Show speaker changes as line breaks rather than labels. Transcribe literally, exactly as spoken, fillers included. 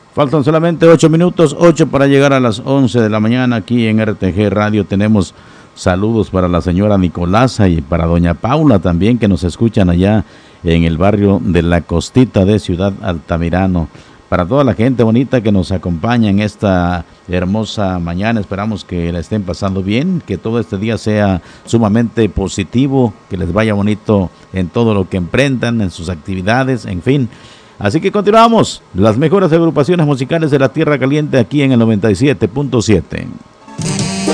Faltan solamente ocho minutos, ocho para llegar a las once de la mañana. Aquí en R T G Radio tenemos saludos para la señora Nicolasa y para doña Paula también, que nos escuchan allá en el barrio de La Costita de Ciudad Altamirano. Para toda la gente bonita que nos acompaña en esta hermosa mañana, esperamos que la estén pasando bien, que todo este día sea sumamente positivo, que les vaya bonito en todo lo que emprendan, en sus actividades, en fin. Así que continuamos, las mejores agrupaciones musicales de la Tierra Caliente aquí en el noventa y siete punto siete.